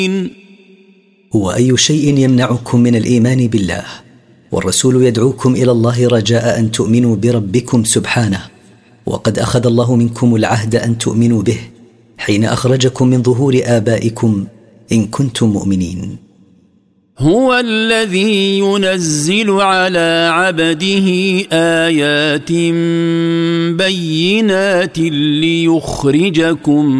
هو أي شيء يمنعكم من الإيمان بالله، والرسول يدعوكم إلى الله رجاء أن تؤمنوا بربكم سبحانه، وقد أخذ الله منكم العهد أن تؤمنوا به حين أخرجكم من ظهور آبائكم إن كنتم مؤمنين. هو الذي ينزل على عبده آيات بينات ليخرجكم